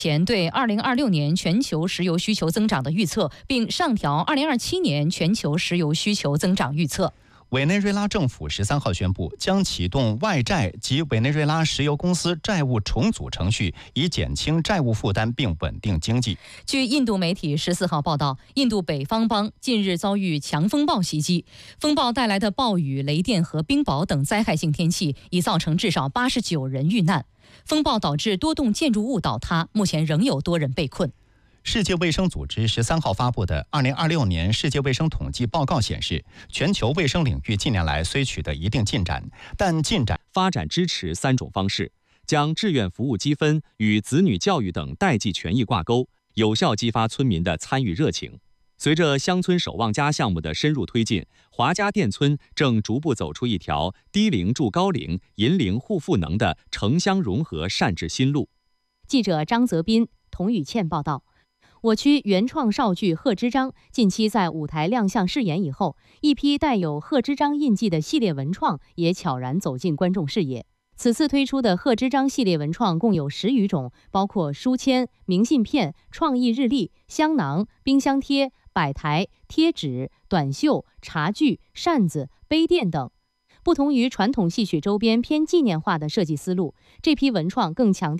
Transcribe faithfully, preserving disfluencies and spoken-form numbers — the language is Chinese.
前对二零二六年全球石油需求增长的预测，并上调二零二七年全球石油需求增长预测。 委内瑞拉政府十三号宣布，将启动外债及委内瑞拉石油公司债务重组程序，以减轻债务负担并稳定经济。 据印度媒体十四号报道，印度北方邦近日遭遇强风暴袭击，风暴带来的暴雨、雷电和冰雹等灾害性天气，已造成至少八十九人遇难。风暴导致多栋建筑物倒塌，目前仍有多人被困。 世界卫生组织十三号发布的二零二六年世界卫生统计报告显示，全球卫生领域近年来虽取得一定进展，但进展发展支持三种方式，将志愿服务积分与子女教育等代际权益挂钩，有效激发村民的参与热情。随着乡村守望家项目的深入推进，华家店村正逐步走出一条低龄助高龄、银龄护赋能的城乡融合善治新路。 记者张泽斌、童宇倩报道。我区原创少剧《贺知章》近期在舞台亮相试演以后，一批带有贺知章印记的系列文创也悄然走进观众视野。此次推出的贺知章系列文创共有十余种，包括书签、明信片、创意日历、香囊、冰箱贴、摆台、贴纸、短袖、茶具、扇子、杯垫等。不同于传统戏曲周边偏纪念化的设计思路，这批文创更强调